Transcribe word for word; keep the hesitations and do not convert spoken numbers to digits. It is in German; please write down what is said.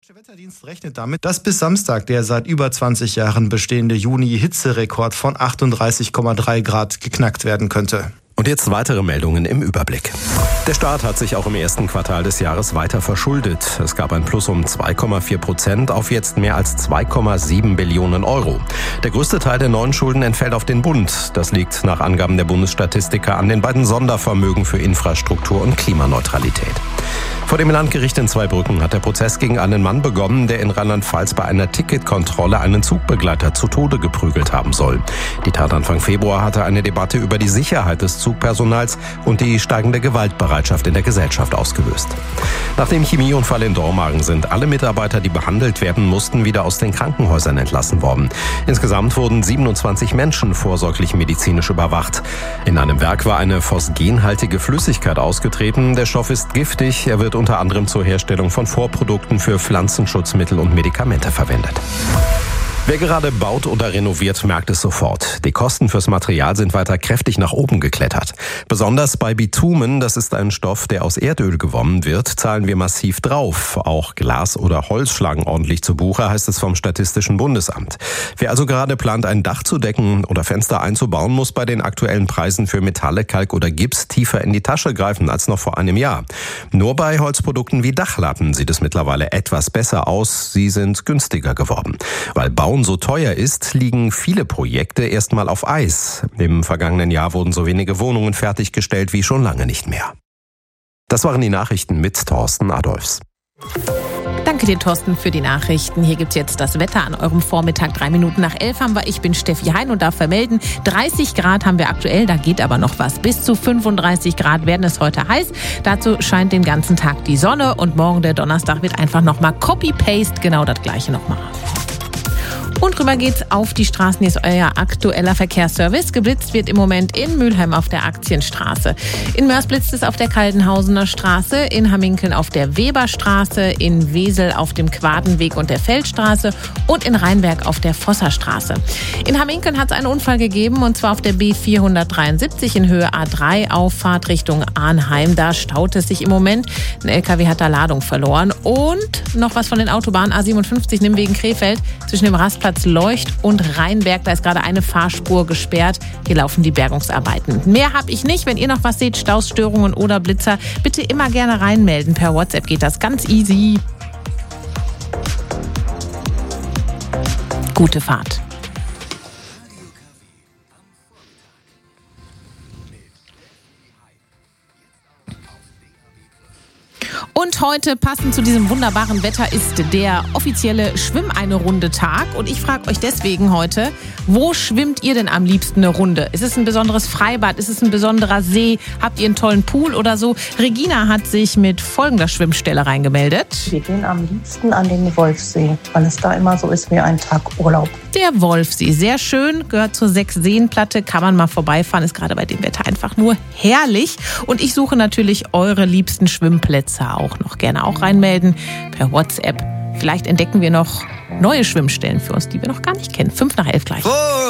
Der Wetterdienst rechnet damit, dass bis Samstag der seit über zwanzig Jahren bestehende Juni-Hitzerekord von achtunddreißig Komma drei Grad geknackt werden könnte. Und jetzt weitere Meldungen im Überblick. Der Staat hat sich auch im ersten Quartal des Jahres weiter verschuldet. Es gab ein Plus um zwei Komma vier Prozent auf jetzt mehr als zwei Komma sieben Billionen Euro. Der größte Teil der neuen Schulden entfällt auf den Bund. Das liegt nach Angaben der Bundesstatistiker an den beiden Sondervermögen für Infrastruktur und Klimaneutralität. Vor dem Landgericht in Zweibrücken hat der Prozess gegen einen Mann begonnen, der in Rheinland-Pfalz bei einer Ticketkontrolle einen Zugbegleiter zu Tode geprügelt haben soll. Die Tat Anfang Februar hatte eine Debatte über die Sicherheit des Zugpersonals und die steigende Gewaltbereitschaft in der Gesellschaft ausgelöst. Nach dem Chemieunfall in Dormagen sind alle Mitarbeiter, die behandelt werden mussten, wieder aus den Krankenhäusern entlassen worden. Insgesamt wurden siebenundzwanzig Menschen vorsorglich medizinisch überwacht. In einem Werk war eine phosgenhaltige Flüssigkeit ausgetreten. Der Stoff ist giftig, er wird unter anderem zur Herstellung von Vorprodukten für Pflanzenschutzmittel und Medikamente verwendet. Wer gerade baut oder renoviert, merkt es sofort. Die Kosten fürs Material sind weiter kräftig nach oben geklettert. Besonders bei Bitumen, das ist ein Stoff, der aus Erdöl gewonnen wird, zahlen wir massiv drauf. Auch Glas oder Holz schlagen ordentlich zu Buche, heißt es vom Statistischen Bundesamt. Wer also gerade plant, ein Dach zu decken oder Fenster einzubauen, muss bei den aktuellen Preisen für Metalle, Kalk oder Gips tiefer in die Tasche greifen als noch vor einem Jahr. Nur bei Holzprodukten wie Dachlatten sieht es mittlerweile etwas besser aus. Sie sind günstiger geworden. Weil Bauen so teuer ist, liegen viele Projekte erstmal auf Eis. Im vergangenen Jahr wurden so wenige Wohnungen fertiggestellt wie schon lange nicht mehr. Das waren die Nachrichten mit Thorsten Adolfs. Danke dir, Thorsten, für die Nachrichten. Hier gibt's jetzt das Wetter an eurem Vormittag. Drei Minuten nach elf haben wir. Ich bin Steffi Hein und darf vermelden, dreißig Grad haben wir aktuell, da geht aber noch was. Bis zu fünfunddreißig Grad werden es heute heiß. Dazu scheint den ganzen Tag die Sonne und morgen, der Donnerstag, wird einfach nochmal Copy-Paste, genau das gleiche nochmal. Und rüber geht's auf die Straßen. Hier ist euer aktueller Verkehrsservice. Geblitzt wird im Moment in Mülheim auf der Aktienstraße. In Mörs blitzt es auf der Kaldenhausener Straße, in Hamminkeln auf der Weberstraße, in Wesel auf dem Quadenweg und der Feldstraße und in Rheinberg auf der Vosserstraße. In Hamminkeln hat es einen Unfall gegeben, und zwar auf der B vierhundertdreiundsiebzig in Höhe A drei Auffahrt Richtung Arnheim. Da staut es sich im Moment. Ein L K W hat da Ladung verloren. Und noch was von den Autobahnen A siebenundfünfzig Nimwegen Krefeld zwischen dem Rastplatz Leucht und Rheinberg. Da ist gerade eine Fahrspur gesperrt. Hier laufen die Bergungsarbeiten. Mehr habe ich nicht. Wenn ihr noch was seht, Staus, Störungen oder Blitzer, bitte immer gerne reinmelden. Per WhatsApp geht das ganz easy. Gute Fahrt. Und heute, passend zu diesem wunderbaren Wetter, ist der offizielle Schwimm-eine-Runde-Tag. Und ich frage euch deswegen heute, wo schwimmt ihr denn am liebsten eine Runde? Ist es ein besonderes Freibad? Ist es ein besonderer See? Habt ihr einen tollen Pool oder so? Regina hat sich mit folgender Schwimmstelle reingemeldet. Wir gehen am liebsten an den Wolfsee, weil es da immer so ist wie ein Tag Urlaub. Der Wolfsee, sehr schön, gehört zur Sechs-Seen-Platte, kann man mal vorbeifahren, ist gerade bei dem Wetter einfach nur herrlich. Und ich suche natürlich eure liebsten Schwimmplätze auch noch. Gerne auch reinmelden per WhatsApp. Vielleicht entdecken wir noch neue Schwimmstellen für uns, die wir noch gar nicht kennen. Fünf nach elf gleich.